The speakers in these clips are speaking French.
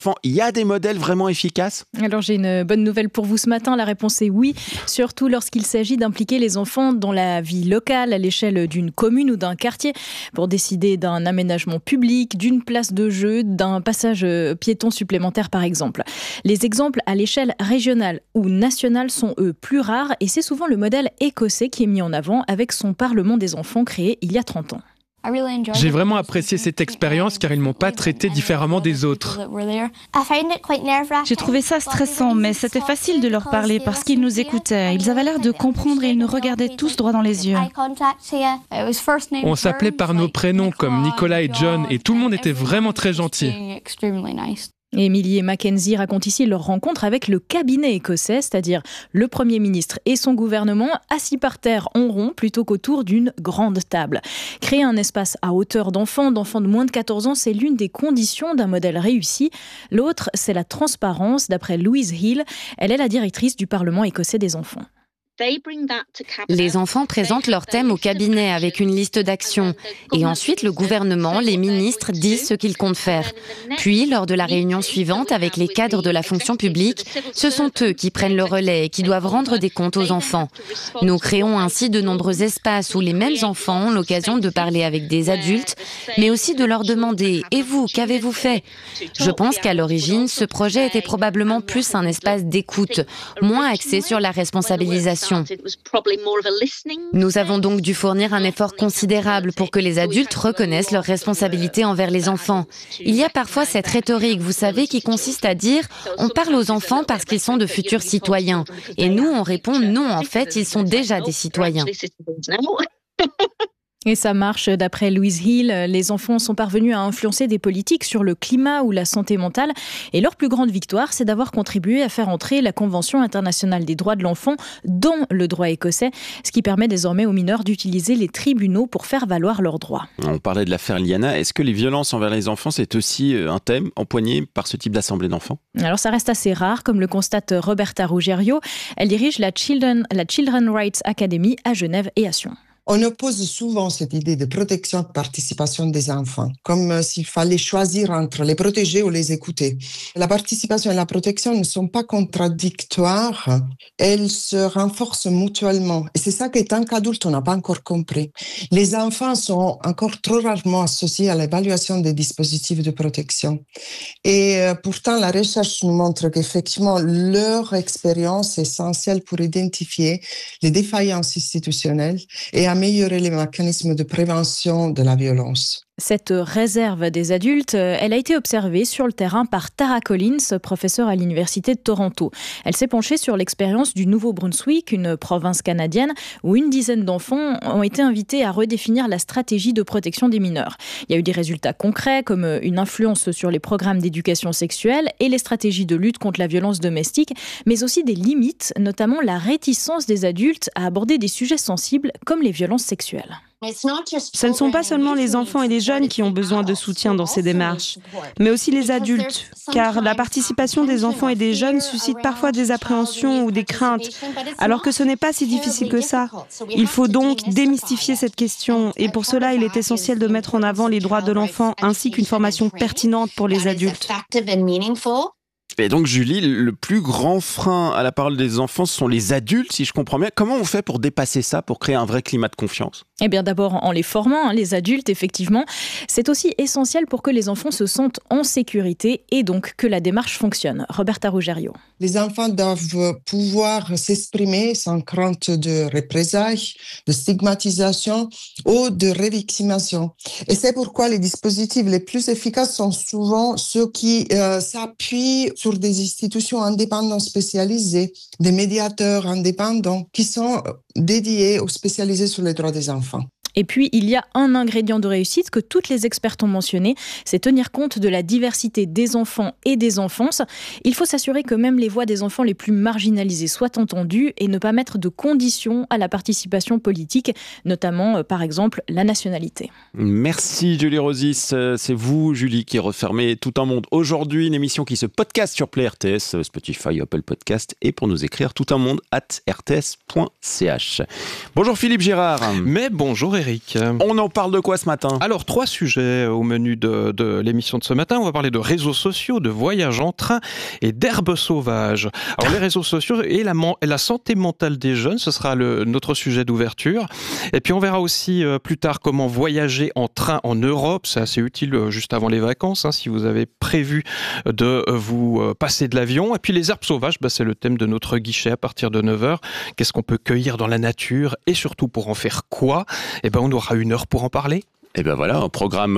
Il y a des modèles vraiment efficaces ? Alors j'ai une bonne nouvelle pour vous ce matin, la réponse est oui, surtout lorsqu'il s'agit d'impliquer les enfants dans la vie locale à l'échelle d'une commune ou d'un quartier pour décider d'un aménagement public, d'une place de jeu, d'un passage piéton supplémentaire par exemple. Les exemples à l'échelle régionale ou nationale sont eux plus rares et c'est souvent le modèle écossais qui est mis en avant avec son Parlement des enfants créé il y a 30 ans. J'ai vraiment apprécié cette expérience car ils ne m'ont pas traité différemment des autres. J'ai trouvé ça stressant, mais c'était facile de leur parler parce qu'ils nous écoutaient. Ils avaient l'air de comprendre et ils nous regardaient tous droit dans les yeux. On s'appelait par nos prénoms comme Nicolas et John et tout le monde était vraiment très gentil. Emily et Mackenzie racontent ici leur rencontre avec le cabinet écossais, c'est-à-dire le Premier ministre et son gouvernement, assis par terre en rond plutôt qu'autour d'une grande table. Créer un espace à hauteur d'enfants de moins de 14 ans, c'est l'une des conditions d'un modèle réussi. L'autre, c'est la transparence, d'après Louise Hill. Elle est la directrice du Parlement écossais des enfants. Les enfants présentent leur thème au cabinet avec une liste d'actions. Et ensuite, le gouvernement, les ministres disent ce qu'ils comptent faire. Puis, lors de la réunion suivante avec les cadres de la fonction publique, ce sont eux qui prennent le relais et qui doivent rendre des comptes aux enfants. Nous créons ainsi de nombreux espaces où les mêmes enfants ont l'occasion de parler avec des adultes, mais aussi de leur demander « Et vous, qu'avez-vous fait ?» Je pense qu'à l'origine, ce projet était probablement plus un espace d'écoute, moins axé sur la responsabilisation. Nous avons donc dû fournir un effort considérable pour que les adultes reconnaissent leurs responsabilités envers les enfants. Il y a parfois cette rhétorique, vous savez, qui consiste à dire « on parle aux enfants parce qu'ils sont de futurs citoyens ». Et nous, on répond « non, en fait, ils sont déjà des citoyens ». Et ça marche, d'après Louise Hill. Les enfants sont parvenus à influencer des politiques sur le climat ou la santé mentale. Et leur plus grande victoire, c'est d'avoir contribué à faire entrer la Convention internationale des droits de l'enfant dans le droit écossais, ce qui permet désormais aux mineurs d'utiliser les tribunaux pour faire valoir leurs droits. On parlait de l'affaire Liana. Est-ce que les violences envers les enfants, c'est aussi un thème empoigné par ce type d'assemblée d'enfants ? Alors ça reste assez rare, comme le constate Roberta Ruggiero. Elle dirige la Children's Rights Academy à Genève et à Sion. On oppose souvent cette idée de protection de participation des enfants, comme s'il fallait choisir entre les protéger ou les écouter. La participation et la protection ne sont pas contradictoires, elles se renforcent mutuellement. Et c'est ça qu'en tant qu'adulte, on n'a pas encore compris. Les enfants sont encore trop rarement associés à l'évaluation des dispositifs de protection. Et pourtant, la recherche nous montre qu'effectivement, leur expérience est essentielle pour identifier les défaillances institutionnelles et améliorer les mécanismes de prévention de la violence. Cette réserve des adultes, elle a été observée sur le terrain par Tara Collins, professeure à l'Université de Toronto. Elle s'est penchée sur l'expérience du Nouveau-Brunswick, une province canadienne, où une dizaine d'enfants ont été invités à redéfinir la stratégie de protection des mineurs. Il y a eu des résultats concrets, comme une influence sur les programmes d'éducation sexuelle et les stratégies de lutte contre la violence domestique, mais aussi des limites, notamment la réticence des adultes à aborder des sujets sensibles comme les violences sexuelles. Ce ne sont pas seulement les enfants et les jeunes qui ont besoin de soutien dans ces démarches, mais aussi les adultes, car la participation des enfants et des jeunes suscite parfois des appréhensions ou des craintes, alors que ce n'est pas si difficile que ça. Il faut donc démystifier cette question, et pour cela, il est essentiel de mettre en avant les droits de l'enfant ainsi qu'une formation pertinente pour les adultes. Et donc Julie, le plus grand frein à la parole des enfants, ce sont les adultes, si je comprends bien. Comment on fait pour dépasser ça, pour créer un vrai climat de confiance ? Eh bien d'abord en les formant, les adultes effectivement. C'est aussi essentiel pour que les enfants se sentent en sécurité et donc que la démarche fonctionne. Roberta Ruggiero. Les enfants doivent pouvoir s'exprimer sans crainte de représailles, de stigmatisation ou de révictimisation. Et c'est pourquoi les dispositifs les plus efficaces sont souvent ceux qui s'appuient sur des institutions indépendantes spécialisées, des médiateurs indépendants qui sont dédiés ou spécialisés sur les droits des enfants. Et puis, il y a un ingrédient de réussite que toutes les expertes ont mentionné, c'est tenir compte de la diversité des enfants et des enfances. Il faut s'assurer que même les voix des enfants les plus marginalisés soient entendues et ne pas mettre de conditions à la participation politique, notamment, par exemple, la nationalité. Merci Julie Rosis. C'est vous, Julie, qui refermez Tout un monde. Aujourd'hui, une émission qui se podcast sur Play RTS, Spotify, Apple Podcast, et pour nous écrire toutunmonde@rts.ch. Bonjour Philippe Girard. Mais bonjour Eric. On en parle de quoi ce matin ? Alors, 3 sujets au menu de l'émission de ce matin. On va parler de réseaux sociaux, de voyages en train et d'herbes sauvages. Alors, les réseaux sociaux et la santé mentale des jeunes, ce sera notre sujet d'ouverture. Et puis, on verra aussi plus tard comment voyager en train en Europe. C'est assez utile juste avant les vacances, si vous avez prévu de vous passer de l'avion. Et puis, les herbes sauvages, c'est le thème de notre guichet à partir de 9h. Qu'est-ce qu'on peut cueillir dans la nature et surtout pour en faire quoi ? On aura 1 heure pour en parler. Et ben voilà, un programme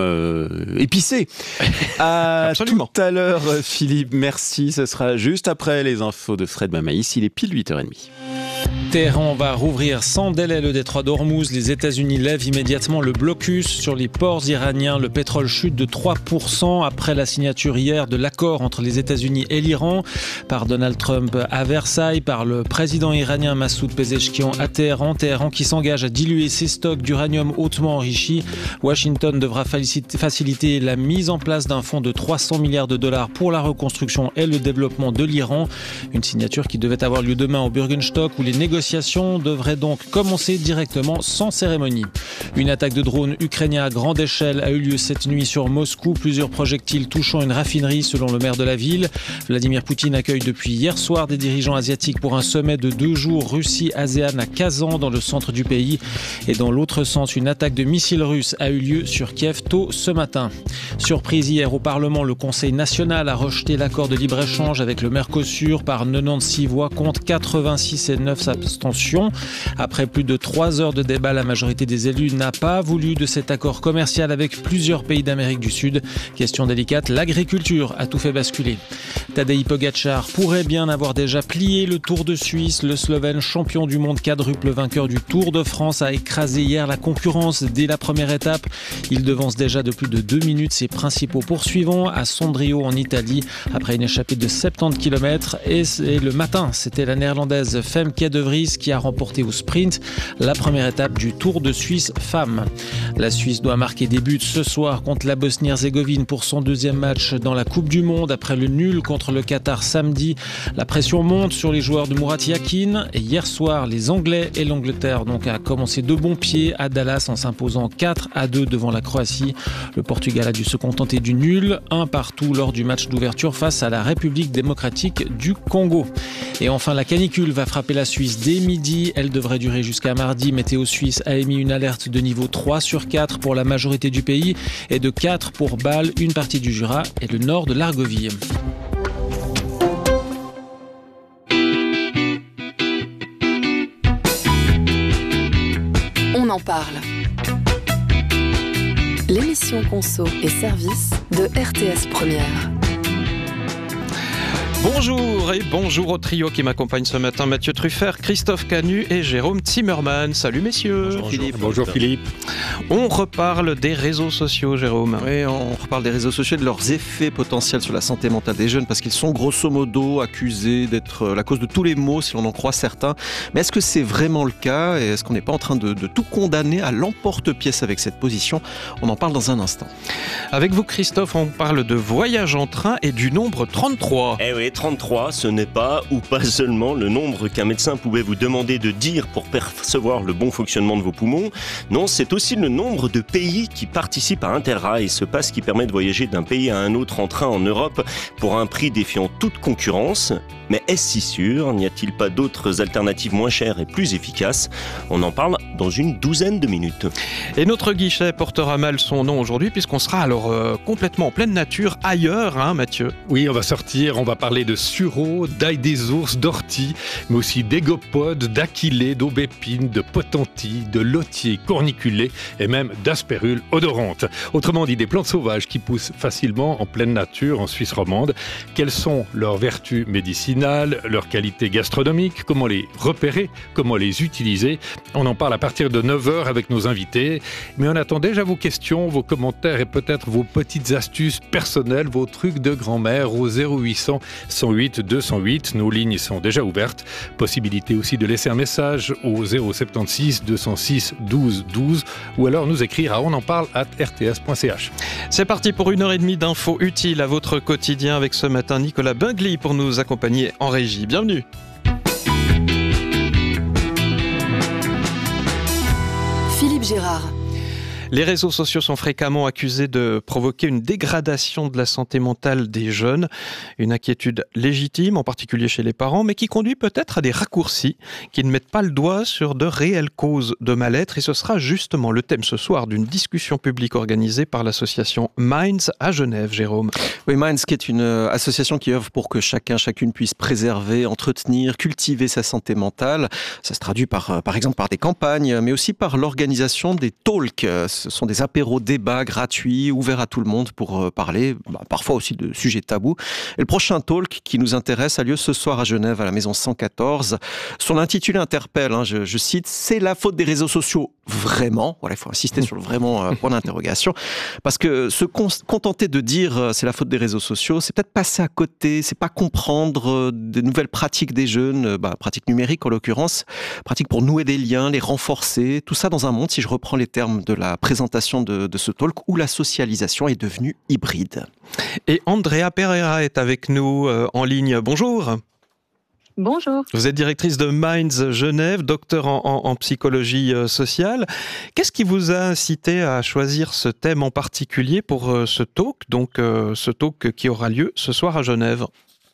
épicé. Absolument. Tout à l'heure, Philippe, merci. Ce sera juste après les infos de Fred Mamaïs. Il est pile 8h30. Téhéran va rouvrir sans délai le détroit d'Ormuz. Les États-Unis lèvent immédiatement le blocus sur les ports iraniens. Le pétrole chute de 3% après la signature hier de l'accord entre les États-Unis et l'Iran par Donald Trump à Versailles, par le président iranien Massoud Pezeshkian à Téhéran. Téhéran qui s'engage à diluer ses stocks d'uranium hautement enrichi. Washington devra faciliter la mise en place d'un fonds de 300 milliards de dollars pour la reconstruction et le développement de l'Iran. Une signature qui devait avoir lieu demain au Bürgenstock où les négociations devraient donc commencer directement sans cérémonie. Une attaque de drone ukrainien à grande échelle a eu lieu cette nuit sur Moscou. Plusieurs projectiles touchant une raffinerie selon le maire de la ville. Vladimir Poutine accueille depuis hier soir des dirigeants asiatiques pour un sommet de 2 jours Russie-ASEAN à Kazan dans le centre du pays. Et dans l'autre sens, une attaque de missiles russes a eu lieu sur Kiev tôt ce matin. Surprise hier au Parlement, le Conseil national a rejeté l'accord de libre-échange avec le Mercosur par 96 voix contre 86 et 9 abstentions. Après plus de 3 heures de débat, la majorité des élus n'a pas voulu de cet accord commercial avec plusieurs pays d'Amérique du Sud. Question délicate, l'agriculture a tout fait basculer. Tadej Pogačar pourrait bien avoir déjà plié le Tour de Suisse. Le Slovène, champion du monde quadruple vainqueur du Tour de France, a écrasé hier la concurrence dès la première étape. Il devance déjà de plus de 2 minutes ses principaux poursuivants à Sondrio en Italie après une échappée de 70 km. Et le matin, c'était la néerlandaise Femke de Vries qui a remporté au sprint la première étape du Tour de Suisse femmes. La Suisse doit marquer des buts ce soir contre la Bosnie-Herzégovine pour son 2e match dans la Coupe du Monde après le nul contre le Qatar samedi. La pression monte sur les joueurs de Murat Yakin et hier soir, les Anglais et l'Angleterre a commencé de bon pied à Dallas en s'imposant 4-2 devant la Croatie. Le Portugal a dû se contenter du nul, 1 partout lors du match d'ouverture face à la République démocratique du Congo. Et enfin, la canicule va frapper la Suisse dès midi. Elle devrait durer jusqu'à mardi. Météo Suisse a émis une alerte de niveau 3 sur 4 pour la majorité du pays et de 4 pour Bâle, une partie du Jura et le nord de l'Argovie. On en parle. L'émission Conso et Service de RTS Première. Bonjour et bonjour au trio qui m'accompagne ce matin, Mathieu Truffert, Christophe Canu et Jérôme Zimmermann. Salut messieurs. Bonjour Philippe. Bonjour Philippe. On reparle des réseaux sociaux, Jérôme. Oui, on reparle des réseaux sociaux et de leurs effets potentiels sur la santé mentale des jeunes parce qu'ils sont grosso modo accusés d'être la cause de tous les maux si l'on en croit certains. Mais est-ce que c'est vraiment le cas et est-ce qu'on n'est pas en train de tout condamner à l'emporte-pièce avec cette position ? On en parle dans un instant. Avec vous Christophe, on parle de voyage en train et du nombre 33. Eh oui, 33, ce n'est pas ou pas seulement le nombre qu'un médecin pouvait vous demander de dire pour percevoir le bon fonctionnement de vos poumons. Non, c'est aussi le nombre de pays qui participent à Interrail, ce pass qui permet de voyager d'un pays à un autre en train en Europe pour un prix défiant toute concurrence. Mais est-ce si sûr ? N'y a-t-il pas d'autres alternatives moins chères et plus efficaces ? On en parle dans une douzaine de minutes. Et notre guichet portera mal son nom aujourd'hui puisqu'on sera alors complètement en pleine nature ailleurs, Mathieu ? Oui, on va sortir, on va parler de sureau, d'ail des ours, d'ortie, mais aussi d'égopodes, d'aquilés, d'aubépines, de potentilles, de lotiers corniculés et même d'aspérules odorantes. Autrement dit, des plantes sauvages qui poussent facilement en pleine nature en Suisse romande. Quelles sont leurs vertus médicinales, leurs qualités gastronomiques, comment les repérer, comment les utiliser ? On en parle à partir de 9h avec nos invités. Mais on attend déjà vos questions, vos commentaires et peut-être vos petites astuces personnelles, vos trucs de grand-mère au 0800 108 208. Nos lignes sont déjà ouvertes. Possibilité aussi de laisser un message au 076 206 12 12 ou alors nous écrire à onenparle@rts.ch. C'est parti pour 1h30 d'infos utiles à votre quotidien avec ce matin Nicolas Bingli pour nous accompagner en régie. Bienvenue. Philippe Gérard. Les réseaux sociaux sont fréquemment accusés de provoquer une dégradation de la santé mentale des jeunes. Une inquiétude légitime, en particulier chez les parents, mais qui conduit peut-être à des raccourcis qui ne mettent pas le doigt sur de réelles causes de mal-être. Et ce sera justement le thème ce soir d'une discussion publique organisée par l'association Minds à Genève, Jérôme. Oui, Minds qui est une association qui œuvre pour que chacune puisse préserver, entretenir, cultiver sa santé mentale. Ça se traduit par exemple par des campagnes, mais aussi par l'organisation des talks. Ce sont des apéros débats gratuits, ouverts à tout le monde pour parler, parfois aussi de sujets tabous. Et le prochain talk qui nous intéresse a lieu ce soir à Genève, à la maison 114. Son intitulé interpelle, je cite, « C'est la faute des réseaux sociaux, vraiment ?» Voilà, il faut insister sur le vraiment point d'interrogation. Parce que se contenter de dire c'est la faute des réseaux sociaux, c'est peut-être passer à côté, c'est pas comprendre des nouvelles pratiques des jeunes, pratiques numériques en l'occurrence, pratiques pour nouer des liens, les renforcer, tout ça dans un monde, si je reprends les termes de la présentation de ce talk, où la socialisation est devenue hybride. Et Andrea Pereira est avec nous en ligne. Bonjour. Bonjour. Vous êtes directrice de Minds Genève, docteur en psychologie sociale. Qu'est-ce qui vous a incité à choisir ce thème en particulier pour ce talk, donc ce talk qui aura lieu ce soir à Genève ?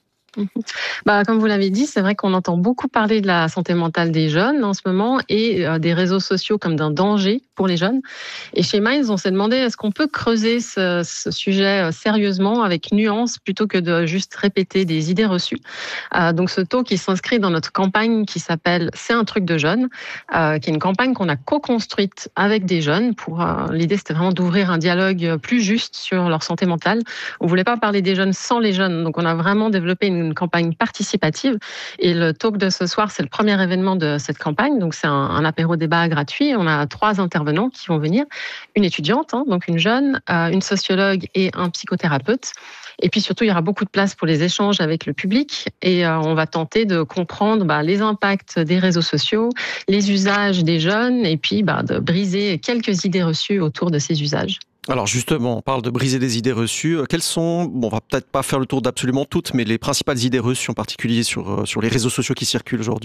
Comme vous l'avez dit, c'est vrai qu'on entend beaucoup parler de la santé mentale des jeunes en ce moment et des réseaux sociaux comme d'un danger pour les jeunes. Et chez Minds, on s'est demandé est-ce qu'on peut creuser ce sujet sérieusement avec nuance plutôt que de juste répéter des idées reçues. Donc ce talk, il s'inscrit dans notre campagne qui s'appelle « C'est un truc de jeunes », qui est une campagne qu'on a co-construite avec des jeunes. L'idée, c'était vraiment d'ouvrir un dialogue plus juste sur leur santé mentale. On ne voulait pas parler des jeunes sans les jeunes, donc on a vraiment développé une campagne participative. Et le talk de ce soir, c'est le premier événement de cette campagne. Donc, c'est un apéro débat gratuit. On a 3 intervenants qui vont venir. Une étudiante, donc une jeune, une sociologue et un psychothérapeute. Et puis surtout, il y aura beaucoup de place pour les échanges avec le public. Et on va tenter de comprendre les impacts des réseaux sociaux, les usages des jeunes et puis de briser quelques idées reçues autour de ces usages. Alors justement, on parle de briser des idées reçues. Quelles sont, on va peut-être pas faire le tour d'absolument toutes, mais les principales idées reçues en particulier sur les réseaux sociaux qui circulent aujourd'hui ?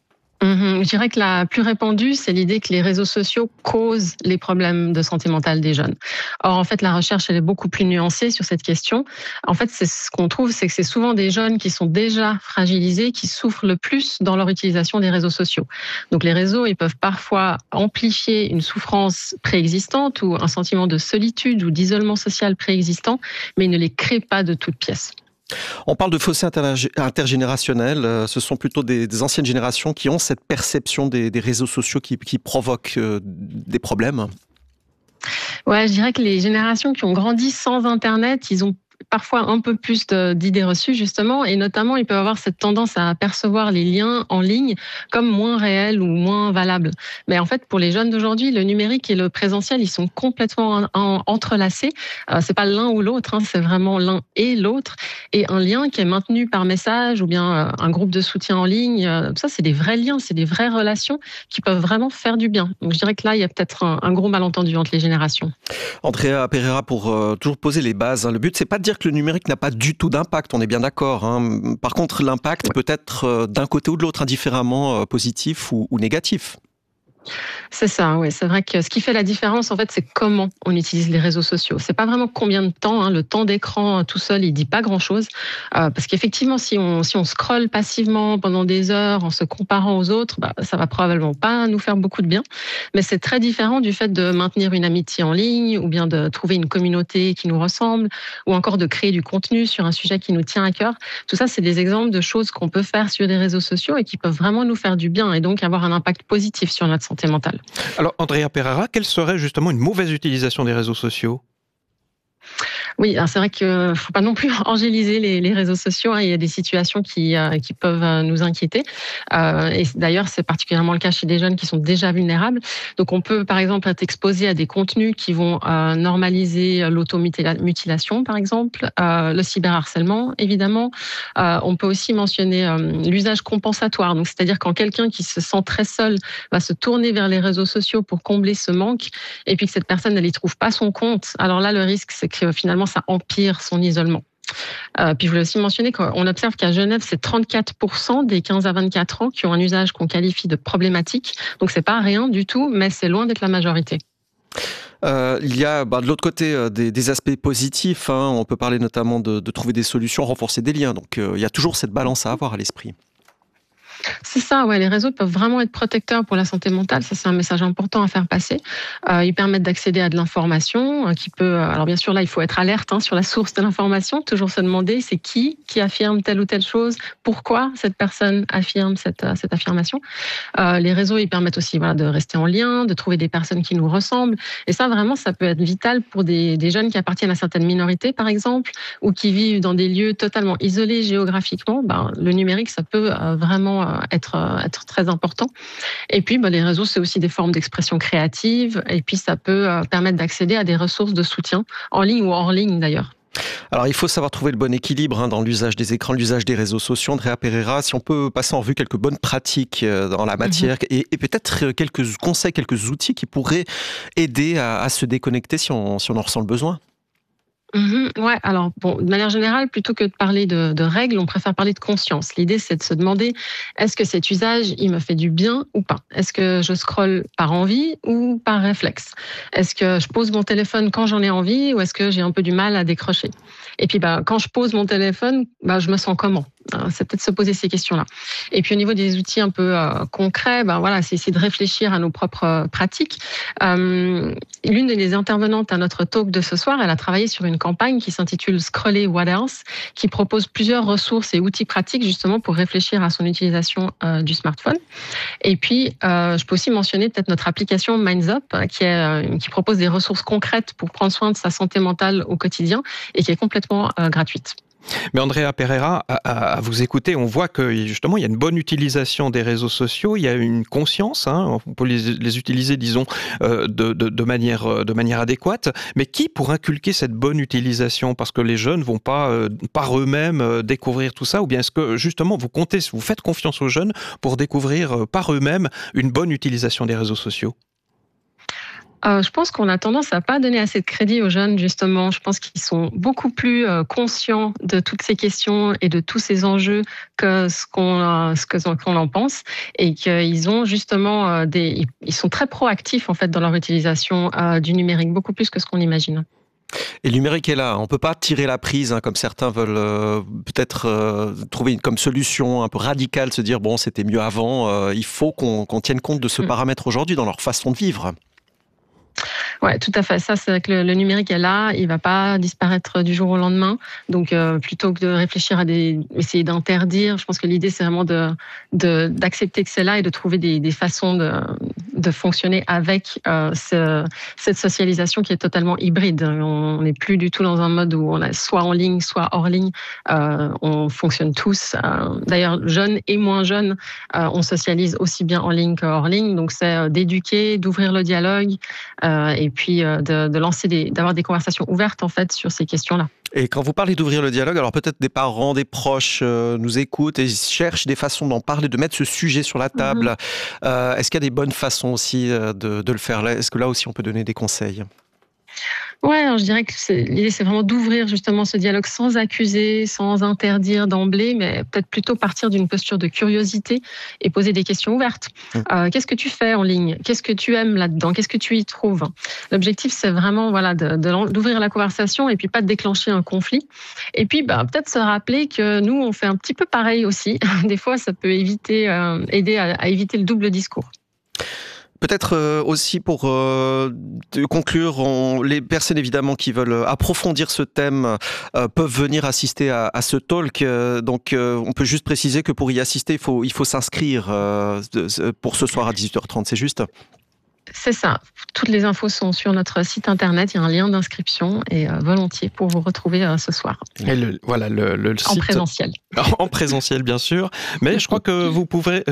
Je dirais que la plus répandue, c'est l'idée que les réseaux sociaux causent les problèmes de santé mentale des jeunes. Or, en fait, la recherche, elle est beaucoup plus nuancée sur cette question. En fait, c'est ce qu'on trouve, c'est que c'est souvent des jeunes qui sont déjà fragilisés, qui souffrent le plus dans leur utilisation des réseaux sociaux. Donc, les réseaux, ils peuvent parfois amplifier une souffrance préexistante ou un sentiment de solitude ou d'isolement social préexistant, mais ils ne les créent pas de toutes pièces. On parle de fossé intergénérationnel. Ce sont plutôt des anciennes générations qui ont cette perception des réseaux sociaux qui provoquent des problèmes. Ouais, je dirais que les générations qui ont grandi sans Internet, ils ont parfois un peu plus d'idées reçues justement, et notamment ils peuvent avoir cette tendance à percevoir les liens en ligne comme moins réels ou moins valables. Mais en fait, pour les jeunes d'aujourd'hui, le numérique et le présentiel, ils sont complètement entrelacés. C'est pas l'un ou l'autre, c'est vraiment l'un et l'autre. Et un lien qui est maintenu par message ou bien un groupe de soutien en ligne, ça c'est des vrais liens, c'est des vraies relations qui peuvent vraiment faire du bien. Donc je dirais que là, il y a peut-être un gros malentendu entre les générations. Andrea Pereira, pour toujours poser les bases, le but c'est pas de dire que le numérique n'a pas du tout d'impact, on est bien d'accord. Par contre, l'impact peut être d'un côté ou de l'autre, indifféremment positif ou négatif. C'est ça, oui. C'est vrai que ce qui fait la différence, en fait, c'est comment on utilise les réseaux sociaux. C'est pas vraiment combien de temps, le temps d'écran tout seul, il dit pas grand-chose. Parce qu'effectivement, si on scrolle passivement pendant des heures en se comparant aux autres, ça va probablement pas nous faire beaucoup de bien. Mais c'est très différent du fait de maintenir une amitié en ligne ou bien de trouver une communauté qui nous ressemble ou encore de créer du contenu sur un sujet qui nous tient à cœur. Tout ça, c'est des exemples de choses qu'on peut faire sur les réseaux sociaux et qui peuvent vraiment nous faire du bien et donc avoir un impact positif sur notre santé mentale. Alors, Andrea Pereira, quelle serait justement une mauvaise utilisation des réseaux sociaux ? Oui, c'est vrai qu'il ne faut pas non plus angéliser les réseaux sociaux. Il y a des situations qui peuvent nous inquiéter. Et d'ailleurs, c'est particulièrement le cas chez des jeunes qui sont déjà vulnérables. Donc, on peut, par exemple, être exposé à des contenus qui vont normaliser l'automutilation, par exemple, le cyberharcèlement, évidemment. On peut aussi mentionner l'usage compensatoire. Donc, c'est-à-dire quand quelqu'un qui se sent très seul va se tourner vers les réseaux sociaux pour combler ce manque, et puis que cette personne, elle n'y trouve pas son compte. Alors là, le risque, c'est que finalement, ça empire son isolement. Puis je voulais aussi mentionner qu'on observe qu'à Genève, c'est 34% des 15 à 24 ans qui ont un usage qu'on qualifie de problématique. Donc c'est pas rien du tout, mais c'est loin d'être la majorité. Il y a de l'autre côté des aspects positifs. On peut parler notamment de trouver des solutions, renforcer des liens. Donc il y a toujours cette balance à avoir à l'esprit. C'est ça, ouais. Les réseaux peuvent vraiment être protecteurs pour la santé mentale. Ça, c'est un message important à faire passer. Ils permettent d'accéder à de l'information qui peut. Alors bien sûr, là, il faut être alerte sur la source de l'information. Toujours se demander, c'est qui affirme telle ou telle chose. Pourquoi cette personne affirme cette affirmation. Les réseaux, ils permettent aussi de rester en lien, de trouver des personnes qui nous ressemblent. Et ça, vraiment, ça peut être vital pour des jeunes qui appartiennent à certaines minorités, par exemple, ou qui vivent dans des lieux totalement isolés géographiquement. Le numérique, ça peut vraiment être très important. Et puis, les réseaux, c'est aussi des formes d'expression créative. Et puis, ça peut permettre d'accéder à des ressources de soutien, en ligne ou hors ligne d'ailleurs. Alors, il faut savoir trouver le bon équilibre dans l'usage des écrans, l'usage des réseaux sociaux. Andrea Pereira, si on peut passer en revue quelques bonnes pratiques dans la matière et peut-être quelques conseils, quelques outils qui pourraient aider à se déconnecter si on en ressent le besoin. Ouais, alors de manière générale, plutôt que de parler de règles, on préfère parler de conscience. L'idée, c'est de se demander, est-ce que cet usage, il me fait du bien ou pas? Est-ce que je scrolle par envie ou par réflexe? Est-ce que je pose mon téléphone quand j'en ai envie ou est-ce que j'ai un peu du mal à décrocher? Et puis, quand je pose mon téléphone, je me sens comment? C'est peut-être se poser ces questions-là. Et puis, au niveau des outils un peu concrets, c'est essayer de réfléchir à nos propres pratiques. L'une des intervenantes à notre talk de ce soir, elle a travaillé sur une campagne qui s'intitule Scroller What Else, qui propose plusieurs ressources et outils pratiques justement pour réfléchir à son utilisation du smartphone. Et puis, je peux aussi mentionner peut-être notre application Minds Up, qui propose des ressources concrètes pour prendre soin de sa santé mentale au quotidien et qui est complètement gratuite. Mais Andrea Pereira, à vous écouter, on voit que justement il y a une bonne utilisation des réseaux sociaux, il y a une conscience, on peut les utiliser, disons, de manière adéquate. Mais qui pour inculquer cette bonne utilisation? Parce que les jeunes vont pas par eux-mêmes découvrir tout ça, ou bien est-ce que justement vous faites confiance aux jeunes pour découvrir par eux-mêmes une bonne utilisation des réseaux sociaux? Je pense qu'on a tendance à pas donner assez de crédit aux jeunes, justement. Je pense qu'ils sont beaucoup plus conscients de toutes ces questions et de tous ces enjeux que ce qu'on en pense, et qu'ils ont justement ils sont très proactifs en fait dans leur utilisation du numérique, beaucoup plus que ce qu'on imagine. Et le numérique est là, on ne peut pas tirer la prise, comme certains veulent peut-être trouver comme solution un peu radicale, se dire c'était mieux avant, il faut qu'on tienne compte de ce paramètre aujourd'hui dans leur façon de vivre. Ouais, tout à fait. Ça, c'est que le numérique est là, il va pas disparaître du jour au lendemain. Donc, plutôt que de réfléchir essayer d'interdire, je pense que l'idée, c'est vraiment d'accepter que c'est là et de trouver des façons de fonctionner avec cette socialisation qui est totalement hybride. On n'est plus du tout dans un mode où on est soit en ligne, soit hors ligne. On fonctionne tous. D'ailleurs, jeunes et moins jeunes, on socialise aussi bien en ligne que hors ligne. Donc, c'est d'éduquer, d'ouvrir le dialogue. Et puis d'avoir des conversations ouvertes en fait sur ces questions-là. Et quand vous parlez d'ouvrir le dialogue, alors peut-être des parents, des proches nous écoutent et cherchent des façons d'en parler, de mettre ce sujet sur la table. Est-ce qu'il y a des bonnes façons aussi de le faire? Est-ce que là aussi on peut donner des conseils? Ouais, alors je dirais que l'idée, c'est vraiment d'ouvrir justement ce dialogue sans accuser, sans interdire d'emblée, mais peut-être plutôt partir d'une posture de curiosité et poser des questions ouvertes. Qu'est-ce que tu fais en ligne? Qu'est-ce que tu aimes là-dedans? Qu'est-ce que tu y trouves? L'objectif, c'est vraiment d'ouvrir la conversation et puis pas de déclencher un conflit. Et puis peut-être se rappeler que nous, on fait un petit peu pareil aussi. Des fois, ça peut aider à éviter le double discours. Peut-être aussi pour conclure, les personnes évidemment qui veulent approfondir ce thème peuvent venir assister à ce talk. Donc on peut juste préciser que pour y assister, il faut s'inscrire pour ce soir à 18h30, c'est juste ? C'est ça. Toutes les infos sont sur notre site internet. Il y a un lien d'inscription et volontiers pour vous retrouver ce soir. Et le site... En présentiel. En présentiel, bien sûr. Mais je crois que vous pourrez...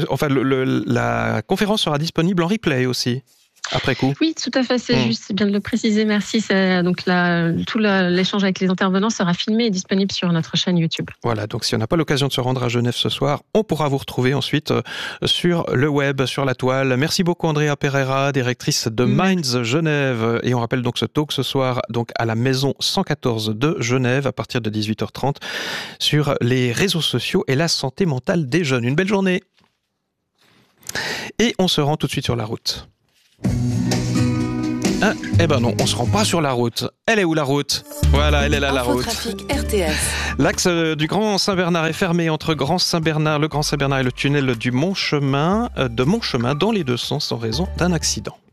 la conférence sera disponible en replay aussi. Après coup. Oui, tout à fait, c'est juste, c'est bien de le préciser, merci. Donc tout l'échange avec les intervenants sera filmé et disponible sur notre chaîne YouTube. Voilà, donc si on n'a pas l'occasion de se rendre à Genève ce soir, on pourra vous retrouver ensuite sur le web, sur la toile. Merci beaucoup Andrea Pereira, directrice de Minds Genève. Et on rappelle donc ce talk ce soir donc à la maison 114 de Genève à partir de 18h30 sur les réseaux sociaux et la santé mentale des jeunes. Une belle journée. Et on se rend tout de suite sur la route. Hein, eh ben non, on se rend pas sur la route. Elle est où la route? Voilà, elle est là la route. Infotrafic RTS. L'axe du Grand Saint-Bernard est fermé entre le Grand Saint-Bernard et le tunnel du Montchemin, dans les deux sens en raison d'un accident.